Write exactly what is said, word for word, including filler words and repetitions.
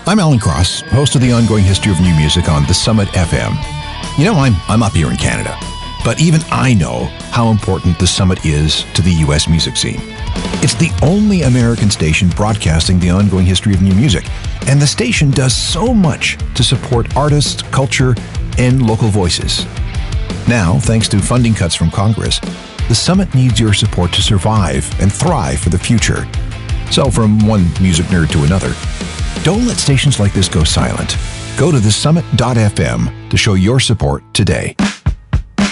I'm Alan Cross, host of the ongoing history of new music on The Summit F M. You know, I'm, I'm up here in Canada, but even I know how important The Summit is to the U S music scene. It's the only American station broadcasting the ongoing history of new music, and the station does so much to support artists, culture, and local voices. Now, thanks to funding cuts from Congress, The Summit needs your support to survive and thrive for the future. So, from one music nerd to another, don't let stations like this go silent. Go to the summit dot f m to show your support today.